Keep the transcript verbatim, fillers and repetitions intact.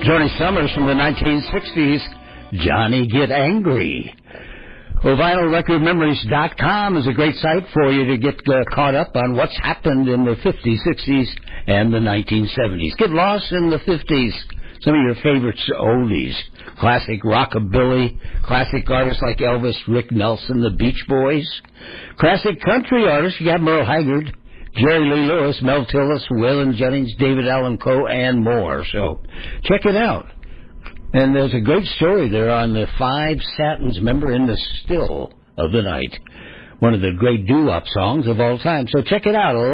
Johnny Summers from the nineteen sixties, Johnny Get Angry. Well, vinyl record memories dot com is a great site for you to get uh, caught up on what's happened in the fifties, sixties, and the nineteen seventies. Get lost in the fifties. Some of your favorites oldies. Classic rockabilly, classic artists like Elvis, Rick Nelson, the Beach Boys. Classic country artists, you got Merle Haggard, Jerry Lee Lewis, Mel Tillis, Waylon Jennings, David Allan Coe, and more. So check it out. And there's a great story there on the Five Satins, remember, In the Still of the Night. One of the great doo-wop songs of all time. So check it out.